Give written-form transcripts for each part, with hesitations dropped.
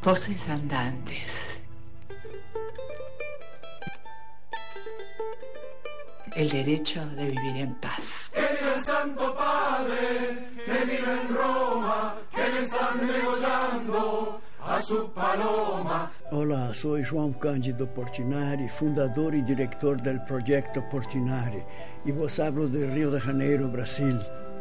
Voces andantes. El derecho de vivir en paz. Que diga el Santo Padre, que vive en Roma, que le están degollando a su paloma. Olá, sou João Cândido Portinari, fundador e diretor do Projeto Portinari, e vos hablo de Rio de Janeiro, Brasil.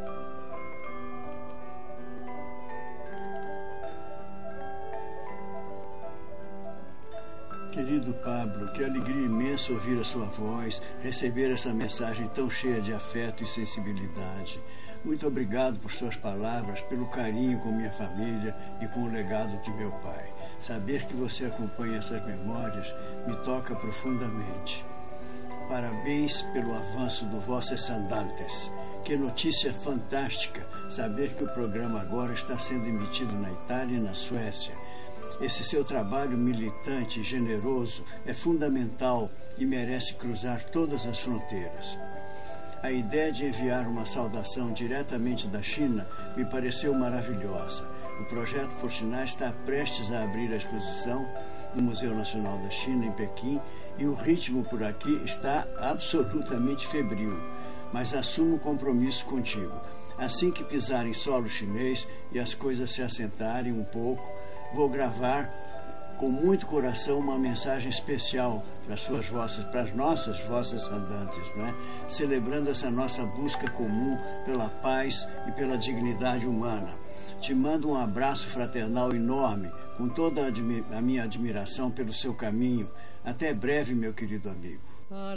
Querido Pablo, que alegria imensa ouvir a sua voz, receber essa mensagem tão cheia de afeto e sensibilidade. Muito obrigado por suas palavras, pelo carinho com minha família e com o legado de meu pai. Saber que você acompanha essas memórias me toca profundamente. Parabéns pelo avanço do Voces Andantes. Que notícia fantástica saber que o programa agora está sendo emitido na Itália e na Suécia. Esse seu trabalho militante e generoso é fundamental e merece cruzar todas as fronteiras. A ideia de enviar uma saudação diretamente da China me pareceu maravilhosa. O Projeto Portinari está prestes a abrir a exposição no Museu Nacional da China, em Pequim, e o ritmo por aqui está absolutamente febril. Mas assumo o compromisso contigo. Assim que pisar em solo chinês e as coisas se assentarem um pouco, vou gravar com muito coração uma mensagem especial para as suas vozes, para as nossas vozes andantes, não é? Celebrando essa nossa busca comum pela paz e pela dignidade humana. Te mando um abraço fraternal enorme, com toda a minha admiração pelo seu caminho. Até breve, meu querido amigo.